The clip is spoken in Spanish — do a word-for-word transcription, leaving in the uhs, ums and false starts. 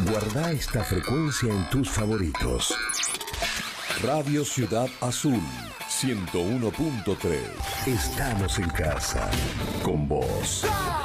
Guarda esta frecuencia en tus favoritos. Radio Ciudad Azul, ciento uno punto tres. Estamos en casa con vos.